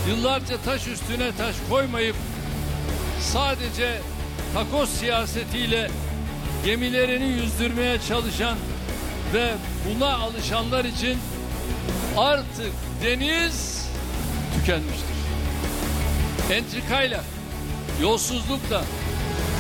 yıllarca taş üstüne taş koymayıp sadece takoz siyasetiyle gemilerini yüzdürmeye çalışan ve buna alışanlar için artık deniz tükenmiştir. Entrikayla, yolsuzlukla,